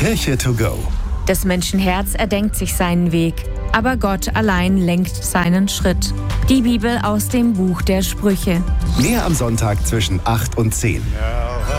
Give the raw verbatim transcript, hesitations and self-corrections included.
Kirche to go. Des Menschen Herz erdenkt sich seinen Weg, aber Gott allein lenkt seinen Schritt. Die Bibel aus dem Buch der Sprüche. Mehr am Sonntag zwischen acht und zehn. Ja.